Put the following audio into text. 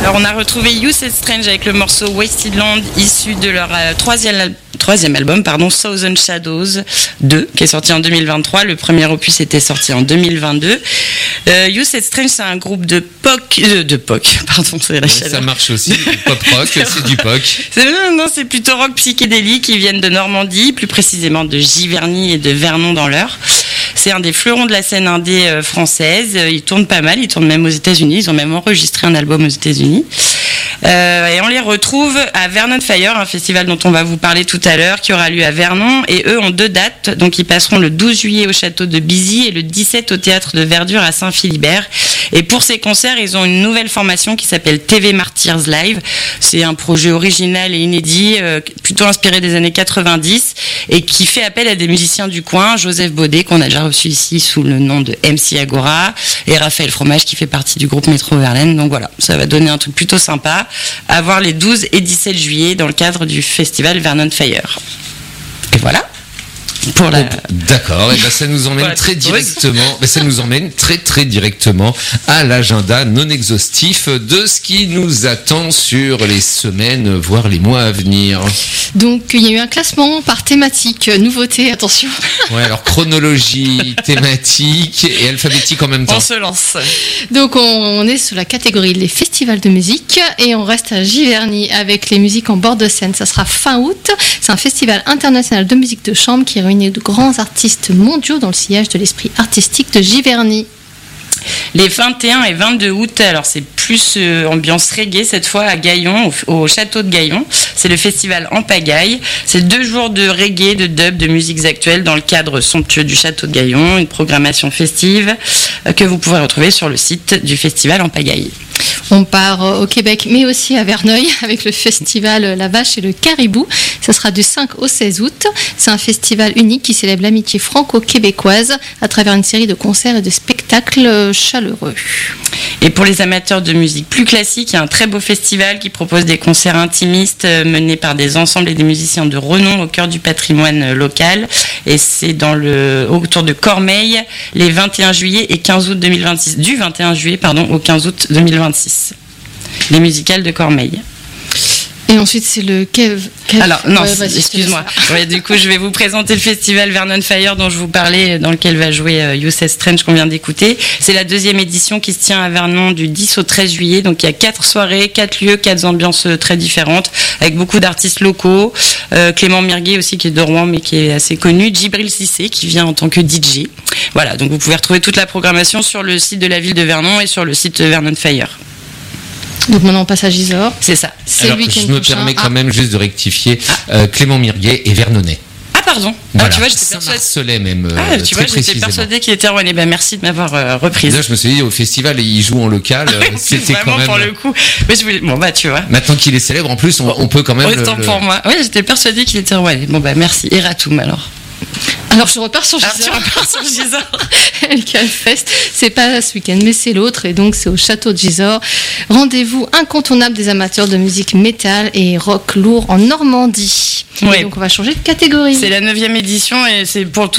Alors on a retrouvé Youth and Strange avec le morceau Wasted Land, issu de leur troisième album, Thousand Shadows 2, qui est sorti en 2023. Le premier opus était sorti en 2022. Youth and Strange, c'est un groupe de POC, c'est la chaleur. Ça marche aussi, pop rock, c'est du POC. C'est plutôt rock psychédélique. Ils viennent de Normandie, plus précisément de Giverny et de Vernon dans l'Eure. C'est un des fleurons de la scène indé française. Ils tournent pas mal, ils tournent même aux États-Unis. Ils ont même enregistré un album aux États-Unis. Et on les retrouve à Vernon Fire, un festival dont on va vous parler tout à l'heure, qui aura lieu à Vernon. Et eux ont 2 dates, donc ils passeront le 12 juillet au château de Bizy et le 17 au théâtre de Verdure à Saint-Philibert. Et pour ces concerts, ils ont une nouvelle formation qui s'appelle TV Martyrs Live. C'est un projet original et inédit, plutôt inspiré des années 90 et qui fait appel à des musiciens du coin, Joseph Baudet, qu'on a déjà reçu ici sous le nom de MC Agora, et Raphaël Fromage qui fait partie du groupe Métro Verlaine. Donc voilà, ça va donner un truc plutôt sympa à voir les 12 et 17 juillet dans le cadre du festival Vernon Fire. Et voilà. D'accord, et ça nous emmène très directement, ça nous emmène très directement à l'agenda non exhaustif de ce qui nous attend sur les semaines, voire les mois à venir. Donc il y a eu un classement par thématique, nouveauté, attention. Ouais, alors chronologie, thématique et alphabétique en même temps. On se lance. Donc on est sur la catégorie les festivals de musique et on reste à Giverny avec les musiques en bord de scène. Ça sera fin août. C'est un festival international de musique de chambre qui réunit de grands artistes mondiaux dans le sillage de l'esprit artistique de Giverny. Les 21 et 22 août, alors c'est plus ambiance reggae cette fois à Gaillon, au château de Gaillon. C'est le festival En Pagaille. C'est 2 jours de reggae, de dub, de musiques actuelles dans le cadre somptueux du château de Gaillon. Une programmation festive que vous pourrez retrouver sur le site du festival En Pagaille. On part au Québec, mais aussi à Verneuil, avec le festival La Vache et le Caribou. Ça sera du 5 au 16 août. C'est un festival unique qui célèbre l'amitié franco-québécoise à travers une série de concerts et de spectacles chaleureux. Et pour les amateurs de musique plus classique, il y a un très beau festival qui propose des concerts intimistes menés par des ensembles et des musiciens de renom au cœur du patrimoine local. Et c'est autour de Cormeilles, les 21 juillet et 15 août 2026. Du 21 juillet, au 15 août 2026. Les musicales de Cormeilles. Et ensuite, c'est le Kev. Alors, non, excuse-moi. Du coup, je vais vous présenter le festival Vernon Fire dont je vous parlais, dans lequel va jouer Youth and Strange qu'on vient d'écouter. C'est la 2e édition qui se tient à Vernon du 10 au 13 juillet. Donc, il y a 4 soirées, 4 lieux, 4 ambiances très différentes, avec beaucoup d'artistes locaux. Clément Mirguet aussi, qui est de Rouen, mais qui est assez connu. Djibril Cissé, qui vient en tant que DJ. Voilà, donc vous pouvez retrouver toute la programmation sur le site de la ville de Vernon et sur le site Vernon Fire. Donc maintenant on passe à Gisors. C'est ça. C'est alors, le week-end je me permets quand même juste de rectifier. Clément Mirguet et Vernonais. Ah pardon. Voilà. Tu vois, j'étais persuadée. Saint-Marcelais même. Tu vois, j'étais persuadée qu'il était rouennais. Merci de m'avoir reprise. Là, je me suis dit au festival, il joue en local. C'était vraiment quand même. Pour le coup. Mais tu vois. Maintenant qu'il est célèbre, en plus, on peut quand même. Autant pour moi. Oui, j'étais persuadée qu'il était rouennais. Merci. Eratum alors. Alors je repars sur Gisors. Hellcat Fest, c'est pas ce week-end, mais c'est l'autre, et donc c'est au château de Gisors. Rendez-vous incontournable des amateurs de musique métal et rock lourd en Normandie. Ouais. Et donc on va changer de catégorie. C'est la 9e édition et c'est pour